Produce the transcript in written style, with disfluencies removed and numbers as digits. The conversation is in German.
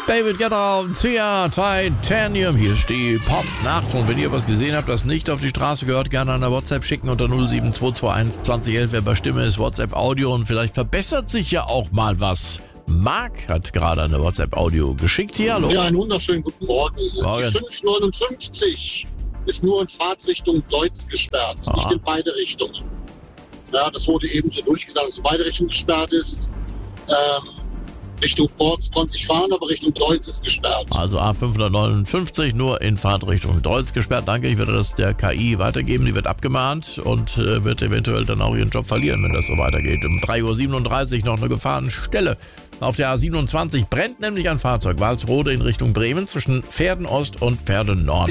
David Guetta und Sia, Titanium. Hier ist die Pop-Nacht. Und wenn ihr was gesehen habt, das nicht auf die Straße gehört, gerne an der WhatsApp schicken unter 07221 2011. Wer bei Stimme ist, WhatsApp-Audio. Und vielleicht verbessert sich ja auch mal was. Marc hat gerade eine WhatsApp-Audio geschickt. Hier, hallo. Ja, einen wunderschönen guten Morgen. Morgen. Die 559 ist nur in Fahrtrichtung Deutz gesperrt, nicht in beide Richtungen. Ja, das wurde eben so durchgesagt, dass in beide Richtungen gesperrt ist. Richtung Porz konnte ich fahren, aber Richtung Deutz ist gesperrt. Also A559 nur in Fahrtrichtung Deutz gesperrt. Danke, ich werde das der KI weitergeben. Die wird abgemahnt und wird eventuell dann auch ihren Job verlieren, wenn das so weitergeht. Um 3.37 Uhr noch eine Gefahrenstelle. Auf der A27 brennt nämlich ein Fahrzeug Walsrode in Richtung Bremen zwischen Pferden Ost und Pferden Nord.